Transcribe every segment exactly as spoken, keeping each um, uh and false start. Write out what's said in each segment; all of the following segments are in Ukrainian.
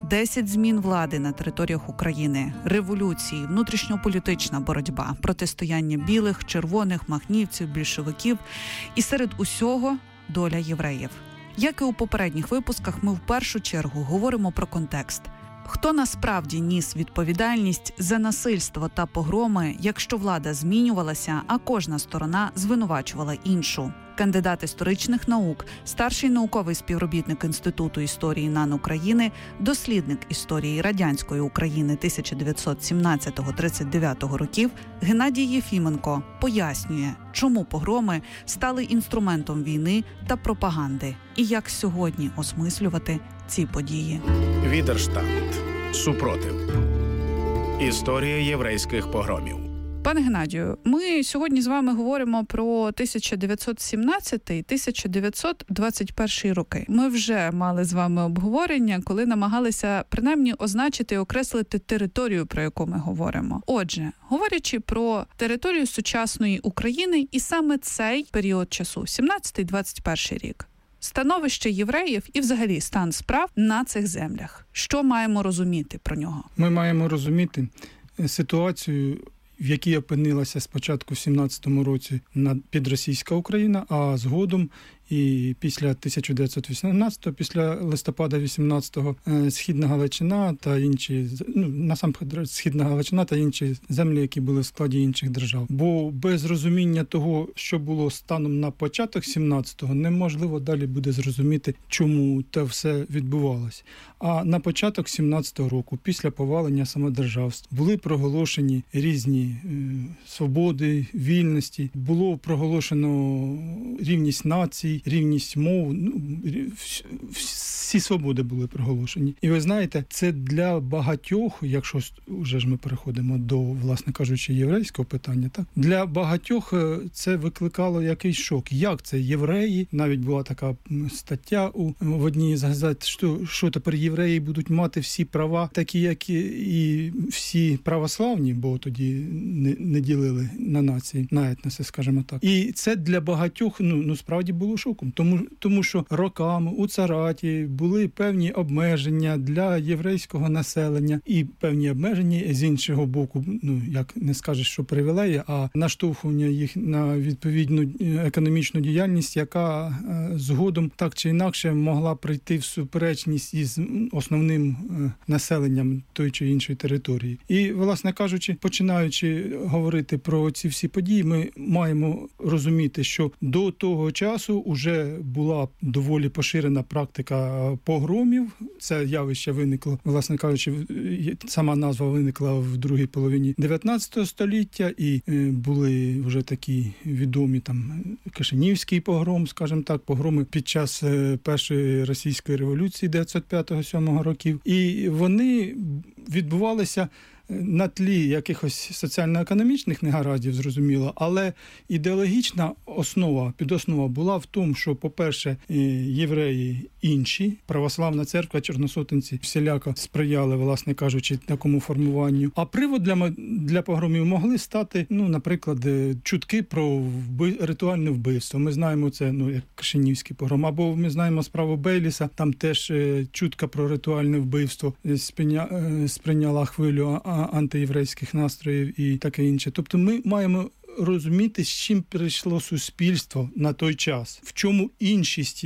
десять змін влади на територіях України, революції, внутрішньополітична боротьба, протистояння білих, червоних, махнівців, більшовиків і серед усього доля євреїв. Як і у попередніх випусках, ми в першу чергу говоримо про контекст. Хто насправді ніс відповідальність за насильство та погроми, якщо влада змінювалася, а кожна сторона звинувачувала іншу? Кандидат історичних наук, старший науковий співробітник Інституту історії НАН України, дослідник історії радянської України тисяча дев'ятсот сімнадцятого - тридцять дев'ятого років Геннадій Єфіменко пояснює, чому погроми стали інструментом війни та пропаганди і як сьогодні осмислювати ці події. Відерштанд. Супротив. Історія єврейських погромів. Пане Геннадію, ми сьогодні з вами говоримо про тисяча дев'ятсот сімнадцятий - тисяча дев'ятсот двадцять перший роки. Ми вже мали з вами обговорення, коли намагалися принаймні означити і окреслити територію, про яку ми говоримо. Отже, говорячи про територію сучасної України і саме цей період часу, сімнадцятий - двадцять перший рік, становище євреїв і взагалі стан справ на цих землях. Що маємо розуміти про нього? Ми маємо розуміти ситуацію, в якій опинилася спочатку в сімнадцятому році підросійська Україна, а згодом і після тисяча дев'ятсот вісімнадцятого, після листопада вісімнадцятого, Східна Галичина та інші, ну, насамперед Східна Галичина та інші землі, які були в складі інших держав. Бо без розуміння того, що було станом на початок сімнадцятого, неможливо далі буде зрозуміти, чому те все відбувалося. А на початок сімнадцятого року, після повалення самодержавства, були проголошені різні е, свободи, вільності, було проголошено рівність націй, рівність мов, ну, всі свободи були проголошені. І ви знаєте, це для багатьох, якщо вже ж ми переходимо до, власне кажучи, єврейського питання, так? Для багатьох це викликало якийсь шок. Як це євреї? Навіть була така стаття у, в одній з газет, що, що тепер євреї будуть мати всі права, такі, як і, і всі православні, бо тоді не, не ділили на нації, на етноси, скажімо так. І це для багатьох, ну, ну справді було шоком, тому, тому що роками у цараті були певні обмеження для єврейського населення і певні обмеження з іншого боку, ну, як не скажеш, що привілеї, а наштовхування їх на відповідну економічну діяльність, яка згодом так чи інакше могла прийти в суперечність із основним населенням тої чи іншої території. І, власне кажучи, починаючи говорити про ці всі події, ми маємо розуміти, що до того часу вже була доволі поширена практика погромів. Це явище виникло, власне кажучи, сама назва виникла в другій половині дев'ятнадцятого століття, і були вже такі відомі там Кишинівський погром, скажімо так, погроми під час першої російської революції дев'ятсот п'ятого - сьомого років. І вони відбувалися на тлі якихось соціально-економічних негараздів, зрозуміло, але ідеологічна основа, підоснова була в тому, що, по-перше, євреї інші, православна церква, чорносотенці всіляко сприяли, власне кажучи, такому формуванню. А привод для, для погромів могли стати, ну, наприклад, чутки про вби... ритуальне вбивство. Ми знаємо це, ну, як Кишинівський погром, або ми знаємо справу Бейліса, там теж чутка про ритуальне вбивство сприйня... сприйняла хвилю антиєврейських настроїв і таке інше. Тобто ми маємо розуміти, з чим прийшло суспільство на той час, в чому іншість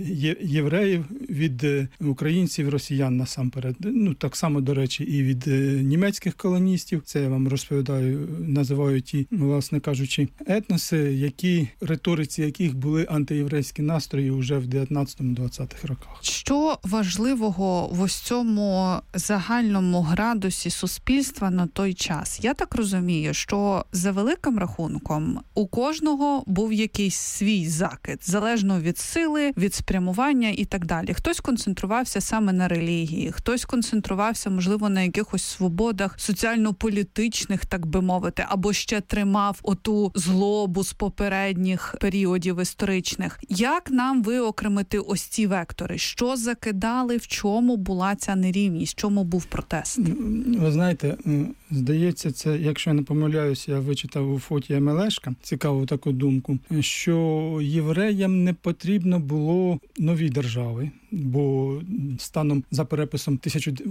євреїв від українців, росіян насамперед. Ну, так само, до речі, і від німецьких колоністів. Це я вам розповідаю, називаю ті, власне кажучи, етноси, які, риториці яких були антиєврейські настрої вже в дев'ятнадцятому-двадцятих роках. Що важливого в ось цьому загальному градусі суспільства на той час? Я так розумію, що за великим рахунком у кожного був якийсь свій закид, залежно від сили, від спрямування і так далі. Хтось концентрувався саме на релігії, хтось концентрувався, можливо, на якихось свободах соціально-політичних, так би мовити, або ще тримав оту злобу з попередніх періодів історичних. Як нам виокремити ось ці вектори? Що закидали, в чому була ця нерівність, в чому був протест? Ви знаєте, здається, це, якщо я не помиляюся, я вичитав у Фотія Мелешка цікаву таку думку, що євреям не потрібно було нові держави, бо станом за переписом тисяча